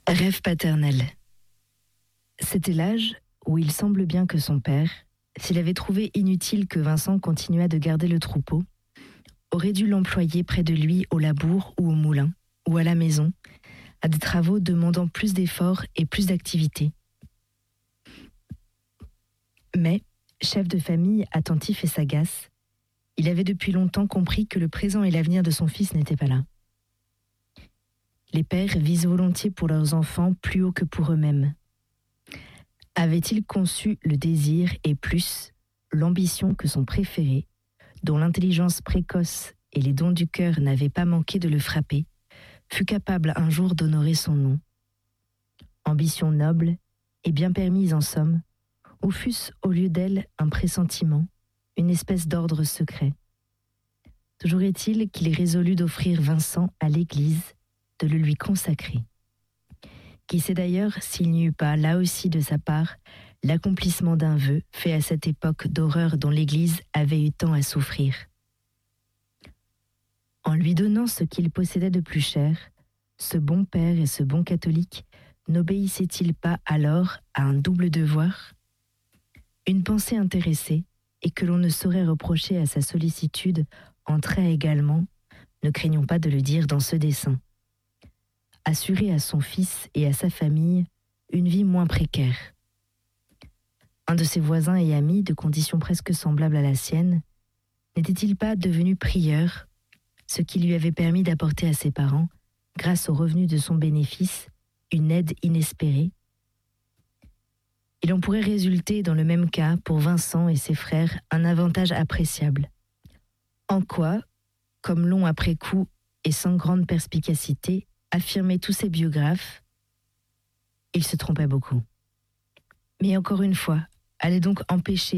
Rêve paternel. C'était l'âge où il semble bien que son père, s'il avait trouvé inutile que Vincent continuât de garder le troupeau, aurait dû l'employer près de lui au labour ou au moulin, ou à la maison, à des travaux demandant plus d'efforts et plus d'activité. Mais, chef de famille attentif et sagace, il avait depuis longtemps compris que le présent et l'avenir de son fils n'étaient pas là. Les pères visent volontiers pour leurs enfants plus haut que pour eux-mêmes. Avait-il conçu le désir et plus l'ambition que son préféré, dont l'intelligence précoce et les dons du cœur n'avaient pas manqué de le frapper, fut capable un jour d'honorer son nom. Ambition noble et bien permise en somme, ou fût-ce au lieu d'elle un pressentiment, une espèce d'ordre secret. Toujours est-il qu'il résolut d'offrir Vincent à l'Église, de le lui consacrer. Qui sait d'ailleurs s'il n'y eut pas, là aussi de sa part, l'accomplissement d'un vœu fait à cette époque d'horreur dont l'Église avait eu tant à souffrir. En lui donnant ce qu'il possédait de plus cher, ce bon père et ce bon catholique n'obéissaient-ils pas alors à un double devoir ? Une pensée intéressée, et que l'on ne saurait reprocher à sa sollicitude, entrait également, ne craignons pas de le dire dans ce dessein. Assurer à son fils et à sa famille une vie moins précaire. Un de ses voisins et amis, de condition presque semblable à la sienne, n'était-il pas devenu prieur, ce qui lui avait permis d'apporter à ses parents, grâce aux revenus de son bénéfice, une aide inespérée ? Il en pourrait résulter dans le même cas pour Vincent et ses frères un avantage appréciable. En quoi, comme l'ont après coup et sans grande perspicacité affirmé tous ses biographes, il se trompait beaucoup. Mais encore une fois, allait donc empêcher